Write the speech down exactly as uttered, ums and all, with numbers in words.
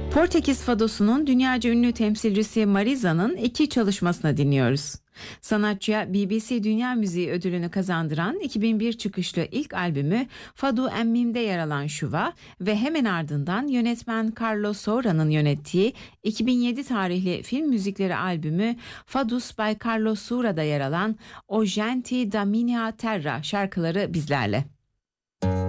Portekiz fadosunun dünyaca ünlü temsilcisi Mariza'nın iki çalışmasını dinliyoruz. Sanatçıya B B C Dünya Müziği ödülünü kazandıran iki bin bir çıkışlı ilk albümü Fado Emmim'de yer alan Şuva ve hemen ardından yönetmen Carlos Saura'nın yönettiği iki bin yedi tarihli film müzikleri albümü Fadus by Carlos Saura'da yer alan O Gente da Minha Terra şarkıları bizlerle.